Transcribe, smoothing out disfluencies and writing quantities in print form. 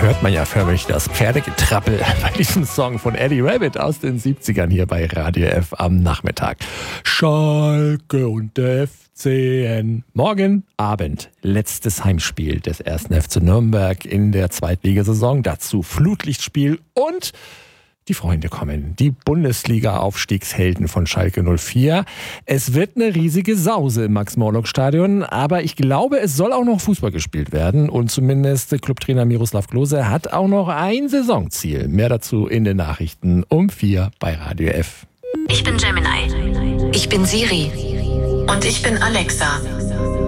hört man ja förmlich das Pferdegetrappel bei diesem Song von Eddie Rabbitt aus den 70ern hier bei Radio F am Nachmittag. Schalke und der FCN. Morgen Abend letztes Heimspiel des 1. FC Nürnberg in der Zweitligasaison. Dazu Flutlichtspiel und die Freunde kommen, die Bundesliga-Aufstiegshelden von Schalke 04. Es wird eine riesige Sause im Max-Morlock-Stadion, aber ich glaube, es soll auch noch Fußball gespielt werden und zumindest Clubtrainer Miroslav Klose hat auch noch ein Saisonziel. Mehr dazu in den Nachrichten um 4 bei Radio F. Ich bin Gemini. Ich bin Siri. Und ich bin Alexa.